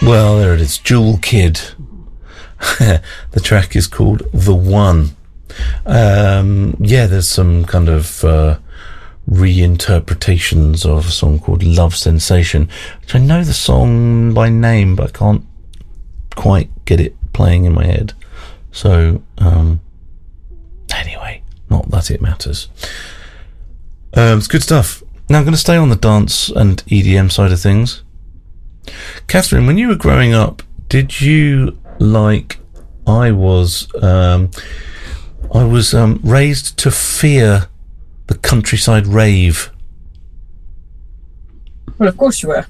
Well, there it is. Jewel Kid. The track is called The One. There's some kind of reinterpretations of a song called Love Sensation, which I know the song by name, but I can't quite get it playing in my head. So, anyway, not that it matters. It's good stuff. Now I'm going to stay on the dance and EDM side of things. Catherine, when you were growing up, did you, like I was raised to fear the countryside rave? Well, of course you were.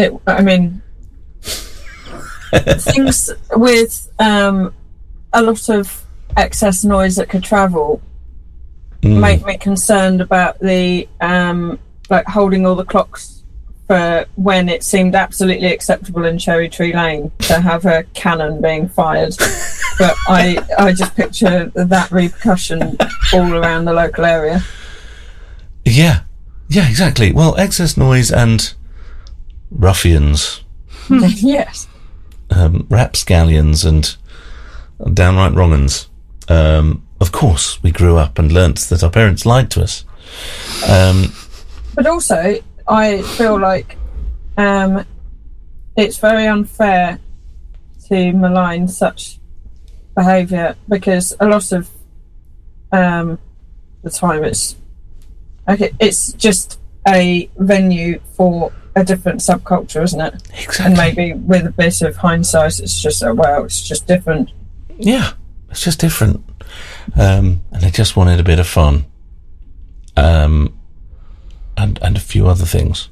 Things with a lot of excess noise that could travel make me concerned about the holding all the clocks for when it seemed absolutely acceptable in Cherry Tree Lane to have a cannon being fired. But I just picture that repercussion all around the local area. Yeah, exactly. Well, excess noise and ruffians. Yes. Rapscallions and downright wrong-uns. Of course, we grew up and learnt that our parents lied to us. But also, I feel like it's very unfair to malign such behaviour, because a lot of the time it's just a venue for a different subculture, isn't it? Exactly. And maybe with a bit of hindsight, it's just it's just different. Yeah, it's just different. And they just wanted a bit of fun. And a few other things.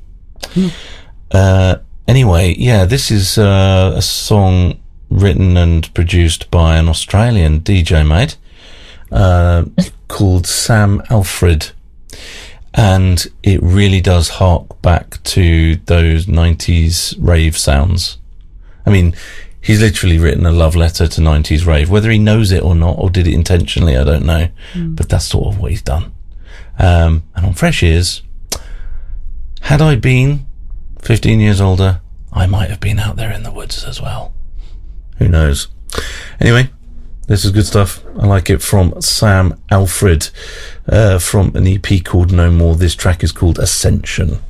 Anyway, this is a song written and produced by an Australian DJ mate called Sam Alfred, and it really does hark back to those 90s rave sounds. I mean, he's literally written a love letter to 90s rave. Whether he knows it or not, or did it intentionally, I don't know, but that's sort of what he's done. And on Fresh Ears, had I been 15 years older, I might have been out there in the woods as well. Who knows? Anyway, this is good stuff. I like it, from Sam Alfred, from an EP called No More. This track is called Ascension.